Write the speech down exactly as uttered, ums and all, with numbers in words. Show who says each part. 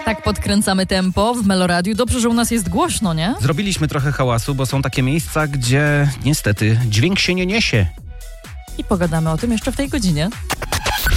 Speaker 1: Tak podkręcamy tempo w Meloradiu. Dobrze, że u nas jest głośno, nie?
Speaker 2: Zrobiliśmy trochę hałasu, bo są takie miejsca, gdzie niestety dźwięk się nie niesie.
Speaker 1: I pogadamy o tym jeszcze w tej godzinie.